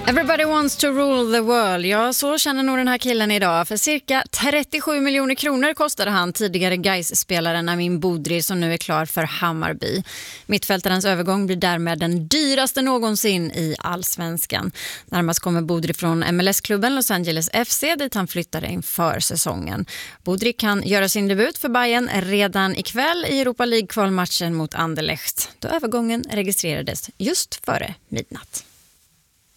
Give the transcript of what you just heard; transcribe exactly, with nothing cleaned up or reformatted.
Everybody wants to rule the world. Ja, så känner nog den här killen idag. För cirka trettiosju miljoner kronor kostade han tidigare Gais-spelaren Amin Bodri som nu är klar för Hammarby. Mittfältarens övergång blir därmed den dyraste någonsin i allsvenskan. Närmast kommer Bodri från M L S-klubben Los Angeles F C dit han flyttade inför säsongen. Bodri kan göra sin debut för Bayern redan ikväll i Europa League-kvalmatchen mot Anderlecht, då övergången registrerades just före midnatt.